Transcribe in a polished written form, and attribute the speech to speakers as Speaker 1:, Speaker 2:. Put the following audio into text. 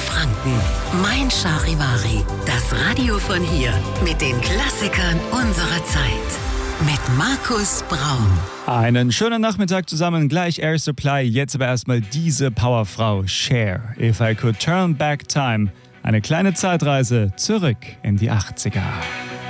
Speaker 1: Franken. Mein Charivari, das Radio von hier mit den Klassikern unserer Zeit. Mit Markus Braun.
Speaker 2: Einen schönen Nachmittag zusammen, gleich Air Supply. Jetzt aber erstmal diese Powerfrau, Cher. If I Could Turn Back Time. Eine kleine Zeitreise zurück in die 80er.